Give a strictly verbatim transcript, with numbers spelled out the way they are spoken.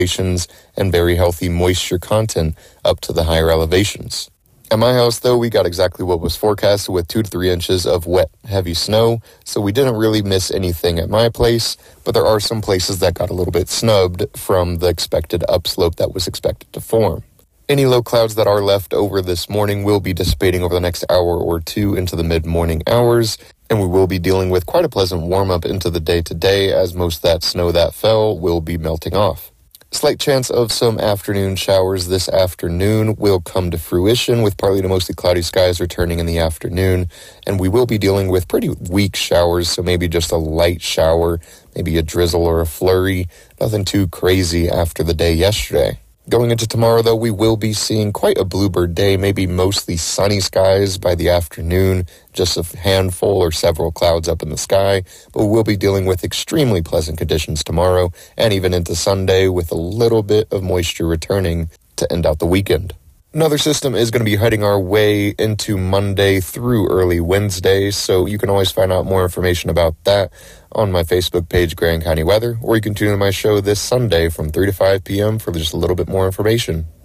and very healthy moisture content up to the higher elevations. At my house, though, we got exactly what was forecasted with two to three inches of wet, heavy snow, so we didn't really miss anything at my place, but there are some places that got a little bit snubbed from the expected upslope that was expected to form. Any low clouds that are left over this morning will be dissipating over the next hour or two into the mid-morning hours, and we will be dealing with quite a pleasant warm-up into the day today, as most of that snow that fell will be melting off. Slight chance of some afternoon showers this afternoon will come to fruition, with partly to mostly cloudy skies returning in the afternoon, and we will be dealing with pretty weak showers, so maybe just a light shower, maybe a drizzle or a flurry, nothing too crazy after the day yesterday. Going into tomorrow, though, we will be seeing quite a bluebird day, maybe mostly sunny skies by the afternoon, just a handful or several clouds up in the sky, but we'll be dealing with extremely pleasant conditions tomorrow and even into Sunday with a little bit of moisture returning to end out the weekend. Another system is going to be heading our way into Monday through early Wednesday, so you can always find out more information about that on my Facebook page, Grand County Weather, or you can tune in to my show this Sunday from three to five p.m. for just a little bit more information.